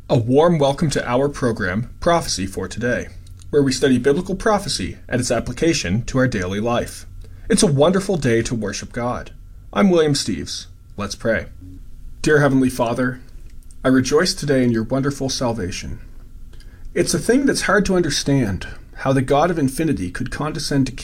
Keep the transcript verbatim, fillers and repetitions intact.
A warm welcome to our program, Prophecy for Today, where we study biblical prophecy and its application to our daily life. It's a wonderful day to worship God. I'm William Steves. Let's pray. Dear Heavenly Father, I rejoice today in your wonderful salvation. It's a thing that's hard to understand, how the God of infinity could condescend to